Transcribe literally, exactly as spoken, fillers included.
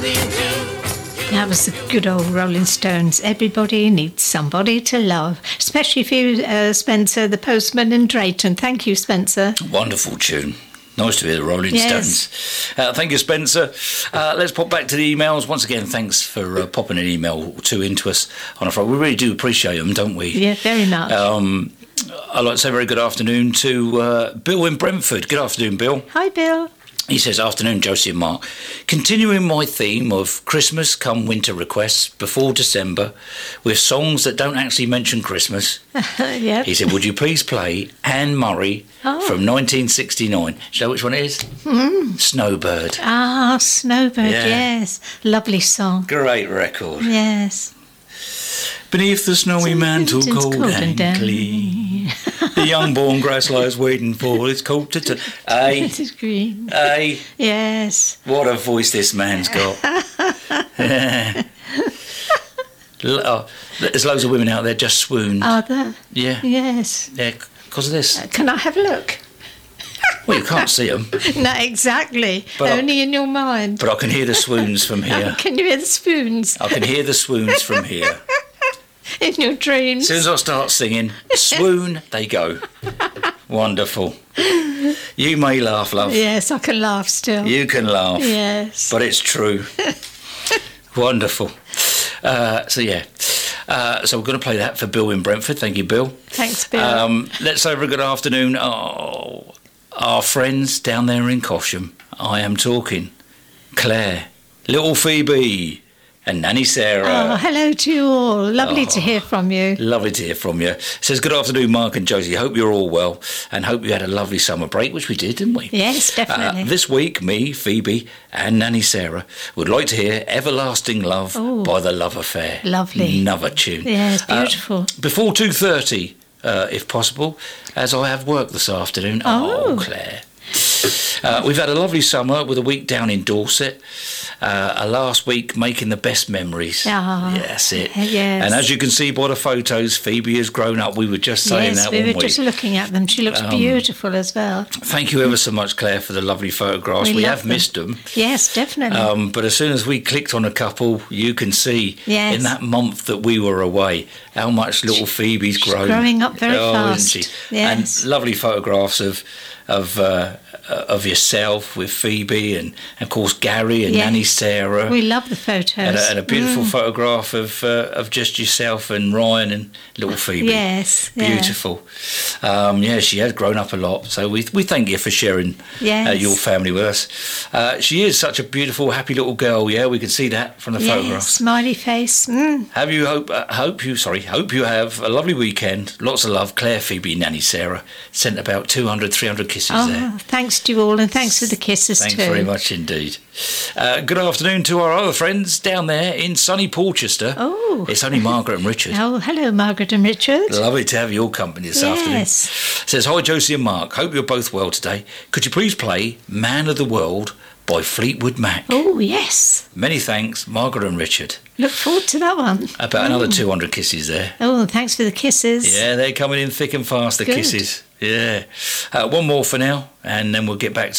That was the good old Rolling Stones. Everybody needs somebody to love, especially for you, uh, Spencer, the postman in Drayton. Thank you, Spencer. Wonderful tune. Nice to hear the Rolling Yes. Stones. Uh, thank you, Spencer. Uh, let's pop back to the emails. Once again, thanks for uh, popping an email or two into us on a Friday. We really do appreciate them, don't we? Yeah, very much. Um, I'd like to say a very good afternoon to uh, Bill in Brentford. Good afternoon, Bill. Hi, Bill. He says, afternoon, Josie and Mark. Continuing my theme of Christmas come winter requests before December with songs that don't actually mention Christmas. Yeah. He said, would you please play Anne Murray Oh. from nineteen sixty-nine? Do you know which one it is? Mm. Snowbird. Ah, Snowbird, Yeah. yes. Lovely song. Great record. Yes. Beneath the snowy mantle, It's cold, cold and, and damp. clean, the young-born grass lies waiting for its coat to turn. Hey, It is green. hey, Yes. what a voice this man's got. L- oh, there's loads of women out there just swooned. Are there? Yeah, Yes. yeah, because of this. Can I have a look? Well, you can't see them, No, exactly. But I- Only in your mind. but I can hear the swoons from here. Can you hear the spoons I can hear the swoons from here. in your As dreams? soon as I start singing, swoon, they go. Wonderful. You may laugh, love. Yes, I can laugh still. You can laugh, Yes. but it's true. Wonderful. Uh, so, yeah. Uh, so we're going to play that for Bill in Brentford. Thank you, Bill. Thanks, Bill. Um, let's have a good afternoon. Oh, our friends down there in Cosham. I am talking Claire, little Phoebe, and Nanny Sarah. Oh, hello to you all. Lovely Oh. to hear from you. Lovely to hear from you. Says, good afternoon, Mark and Josie. Hope you're all well and hope you had a lovely summer break, which we did, didn't we? Yes, definitely. Uh, this week, me, Phoebe, and Nanny Sarah would like to hear Everlasting Love Oh. by The Love Affair. Lovely. Another tune. Yes, Uh, beautiful. before two thirty, uh, if possible, as I have work this afternoon. Oh. Oh, Claire. Uh, we've had a lovely summer with a week down in Dorset. Uh, a last week making the best memories. Ah, Yeah, that's it. yes. And as you can see by the photos, Phoebe has grown up. We were just saying Yes, that we one were week. just looking at them. She looks Um, beautiful as well. Thank you ever so much, Claire, for the lovely photographs. We We, love have them. missed them. Yes, definitely. Um, but as soon as we clicked on a couple, you can see Yes. in that month that we were away how much little Phoebe's She's grown. growing up very oh, fast. Isn't she? Yes. And lovely photographs of of uh, of yourself with Phoebe and, of course, Gary and Yes. Nanny Sarah. We love the photos. and, a, and a beautiful Mm. photograph of uh, of just yourself and Ryan and little Phoebe. Yes, yeah. Beautiful. Um, yeah, she has grown up a lot. So we we thank you for sharing Yes. uh, your family with us. Uh, she is such a beautiful, happy little girl. Yeah, we can see that from the Yes, photographs. smiley face. Mm. Have you hope uh, hope you sorry hope you have a lovely weekend. Lots of love, Claire, Phoebe, Nanny Sarah. Sent about two hundred, three hundred kisses Oh, there. thanks to you all, and thanks for the kisses Thanks too. very much indeed. Uh, good afternoon to our other friends down there in sunny Porchester. Oh. It's only Margaret and Richard. Oh, hello, Margaret and Richard. Lovely to have your company this Yes. afternoon. Says, hi Josie and Mark, hope you're both well today. Could you please play Man of the World by Fleetwood Mac? Oh, yes. Many thanks, Margaret and Richard. Look forward to that one. About another two hundred kisses there. Oh, thanks for the kisses. Yeah, they're coming in thick and fast, the Good. kisses. Yeah. Uh, one more for now, and then we'll get back